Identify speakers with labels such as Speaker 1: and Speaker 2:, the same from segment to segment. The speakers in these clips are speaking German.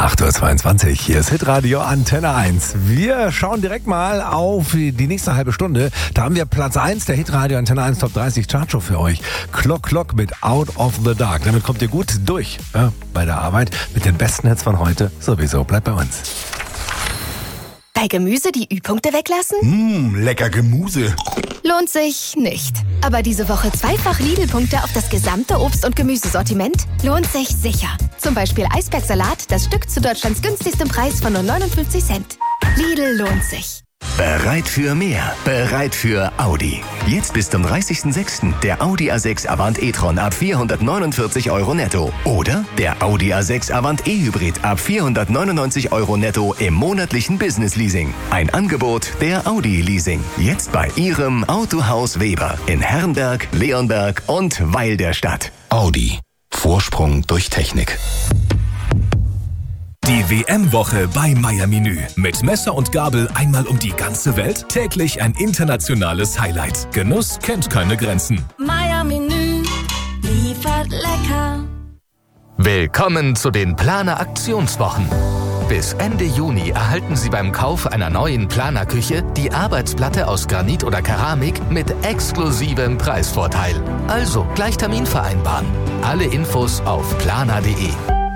Speaker 1: 8.22 Uhr, hier ist Hitradio Antenne 1. Wir schauen direkt mal auf die nächste halbe Stunde. Da haben wir Platz 1 der Hitradio Antenne 1 Top 30 Chartshow für euch. Clock mit Out of the Dark. Damit kommt ihr gut durch bei der Arbeit mit den besten Hits von heute. Sowieso, bleibt bei uns.
Speaker 2: Bei Gemüse die Ü-Punkte weglassen?
Speaker 3: Lecker Gemüse.
Speaker 2: Lohnt sich nicht. Aber diese Woche zweifach Lidl-Punkte auf das gesamte Obst- und Gemüsesortiment lohnt sich sicher. Zum Beispiel Eisbergsalat, das Stück zu Deutschlands günstigstem Preis von nur 59 Cent. Lidl lohnt sich.
Speaker 4: Bereit für mehr, bereit für Audi. Jetzt bis zum 30.06. der Audi A6 Avant e-tron ab 449 € netto. Oder der Audi A6 Avant e-Hybrid ab 499 € netto im monatlichen Business-Leasing. Ein Angebot der Audi Leasing. Jetzt bei Ihrem Autohaus Weber in Herrenberg, Leonberg und Weil der Stadt.
Speaker 3: Audi. Vorsprung durch Technik.
Speaker 5: Die WM-Woche bei Meier Menü. Mit Messer und Gabel einmal um die ganze Welt. Täglich ein internationales Highlight. Genuss kennt keine Grenzen.
Speaker 6: Meier Menü liefert lecker.
Speaker 7: Willkommen zu den Planer Aktionswochen. Bis Ende Juni erhalten Sie beim Kauf einer neuen Planerküche die Arbeitsplatte aus Granit oder Keramik mit exklusivem Preisvorteil. Also gleich Termin vereinbaren. Alle Infos auf planer.de.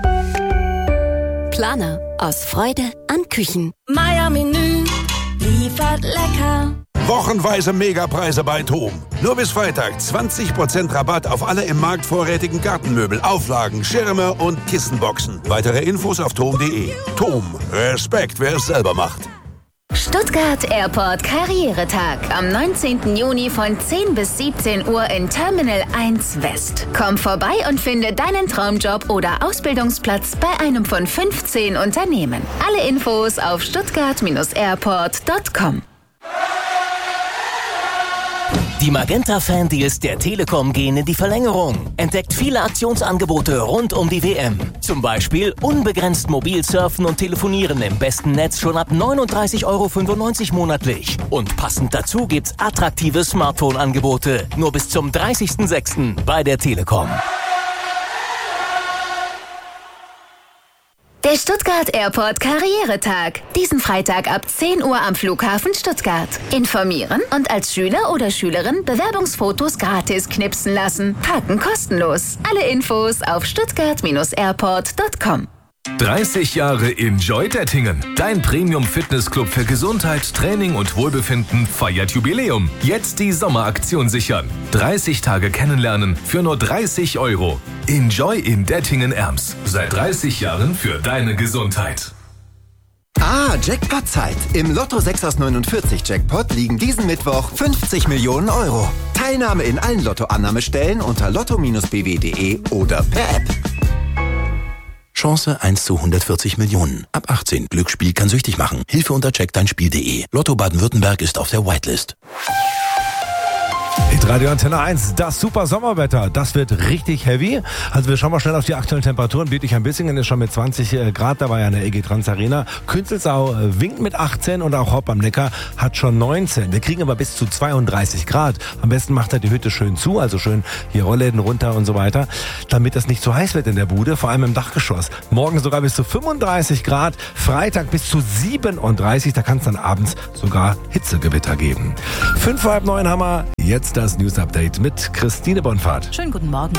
Speaker 2: Planer. Aus Freude an Küchen.
Speaker 6: Meier Menü liefert lecker.
Speaker 8: Wochenweise Megapreise bei TOM. Nur bis Freitag 20% Rabatt auf alle im Markt vorrätigen Gartenmöbel, Auflagen, Schirme und Kissenboxen. Weitere Infos auf TOM.de. TOM. Respekt, wer es selber macht.
Speaker 9: Stuttgart Airport Karrieretag. Am 19. Juni von 10 bis 17 Uhr in Terminal 1 West. Komm vorbei und finde deinen Traumjob oder Ausbildungsplatz bei einem von 15 Unternehmen. Alle Infos auf stuttgart-airport.com.
Speaker 10: Die Magenta-Fan-Deals der Telekom gehen in die Verlängerung. Entdeckt viele Aktionsangebote rund um die WM. Zum Beispiel unbegrenzt mobil surfen und telefonieren im besten Netz schon ab 39,95 € monatlich. Und passend dazu gibt's attraktive Smartphone-Angebote. Nur bis zum 30.06. bei der Telekom.
Speaker 9: Der Stuttgart Airport Karrieretag. Diesen Freitag ab 10 Uhr am Flughafen Stuttgart. Informieren und als Schüler oder Schülerin Bewerbungsfotos gratis knipsen lassen. Parken kostenlos. Alle Infos auf stuttgart-airport.com.
Speaker 5: 30 Jahre Enjoy Dettingen. Dein Premium-Fitnessclub für Gesundheit, Training und Wohlbefinden feiert Jubiläum. Jetzt die Sommeraktion sichern. 30 Tage kennenlernen für nur 30 €. Enjoy in Dettingen-Erms. Seit 30 Jahren für deine Gesundheit.
Speaker 11: Jackpot-Zeit. Im Lotto 6 aus 49 Jackpot liegen diesen Mittwoch 50 Millionen €. Teilnahme in allen Lotto-Annahmestellen unter lotto-bw.de oder per App.
Speaker 3: Chance 1 zu 140 Millionen. Ab 18. Glücksspiel kann süchtig machen. Hilfe unter checkdeinspiel.de. Lotto Baden-Württemberg ist auf der Whitelist.
Speaker 1: Hitradio Antenne 1, das super Sommerwetter, das wird richtig heavy. Also wir schauen mal schnell auf die aktuellen Temperaturen. Bietigheim-Bissingen ist schon mit 20 Grad dabei an der EG Trans Arena. Künzelsau winkt mit 18 und auch Hopp am Neckar hat schon 19. Wir kriegen aber bis zu 32 Grad. Am besten macht er die Hütte schön zu, also schön hier Rollläden runter und so weiter, damit es nicht zu heiß wird in der Bude, vor allem im Dachgeschoss. Morgen sogar bis zu 35 Grad, Freitag bis zu 37, da kann es dann abends sogar Hitzegewitter geben. 5 vor halb 9 haben wir jetzt das News-Update mit Christine Bonfahrt.
Speaker 12: Schönen guten Morgen.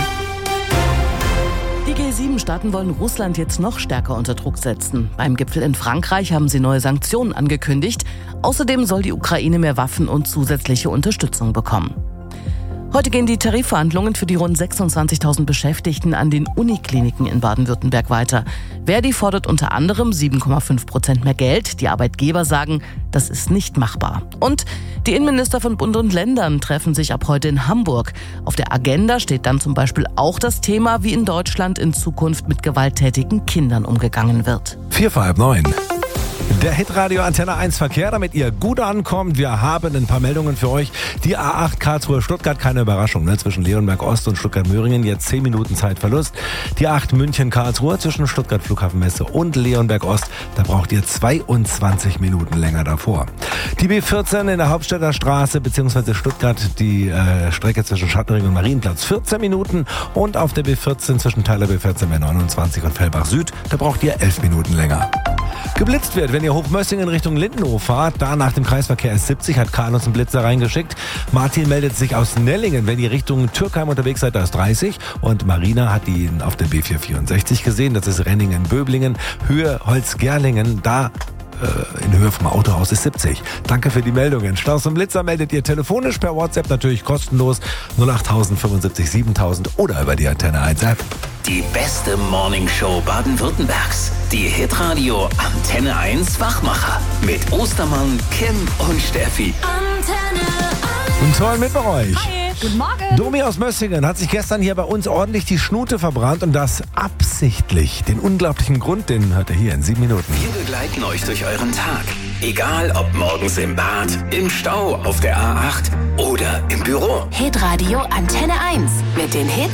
Speaker 12: Die G7-Staaten wollen Russland jetzt noch stärker unter Druck setzen. Beim Gipfel in Frankreich haben sie neue Sanktionen angekündigt. Außerdem soll die Ukraine mehr Waffen und zusätzliche Unterstützung bekommen. Heute gehen die Tarifverhandlungen für die rund 26.000 Beschäftigten an den Unikliniken in Baden-Württemberg weiter. Verdi fordert unter anderem 7,5% mehr Geld. Die Arbeitgeber sagen, das ist nicht machbar. Und die Innenminister von Bund und Ländern treffen sich ab heute in Hamburg. Auf der Agenda steht dann zum Beispiel auch das Thema, wie in Deutschland in Zukunft mit gewalttätigen Kindern umgegangen wird.
Speaker 1: 4 vor halb 9. Der Hitradio Antenne 1 Verkehr, damit ihr gut ankommt. Wir haben ein paar Meldungen für euch. Die A8 Karlsruhe-Stuttgart, keine Überraschung, ne? Zwischen Leonberg Ost und Stuttgart-Möhringen jetzt 10 Minuten Zeitverlust. Die A8 München-Karlsruhe zwischen Stuttgart Flughafenmesse und Leonberg Ost, da braucht ihr 22 Minuten länger davor. Die B14 in der Hauptstädter Straße bzw. Stuttgart, die Strecke zwischen Schattenring und Marienplatz 14 Minuten und auf der B14 zwischen Teiler B14 B29 und Fellbach Süd, da braucht ihr 11 Minuten länger. Geblitzt wird, wenn ihr Hochmössingen Richtung Lindenhof fahrt. Da nach dem Kreisverkehr S70 hat Karl uns einen Blitzer reingeschickt. Martin meldet sich aus Nellingen. Wenn ihr Richtung Türkheim unterwegs seid, da ist 30. Und Marina hat ihn auf der B464 gesehen. Das ist Renningen-Böblingen, Höhe Holzgerlingen. Da in Höhe vom Autohaus ist 70. Danke für die Meldungen. Staus und Blitzer meldet ihr telefonisch, per WhatsApp natürlich kostenlos 08000 75 7000 oder über die Antenne 1 App.
Speaker 13: Die beste Morningshow Baden-Württembergs. Die Hitradio Antenne 1 Wachmacher. Mit Ostermann, Kim und Steffi.
Speaker 6: Antenne 1.
Speaker 1: Und tollen mit bei euch.
Speaker 14: Hi. Guten Morgen.
Speaker 1: Domi aus Mössingen hat sich gestern hier bei uns ordentlich die Schnute verbrannt und das absichtlich. Den unglaublichen Grund, den hört ihr hier in 7 Minuten.
Speaker 13: Wir begleiten euch durch euren Tag. Egal ob morgens im Bad, im Stau, auf der A8 oder im Büro.
Speaker 9: Hitradio Antenne 1 mit den Hits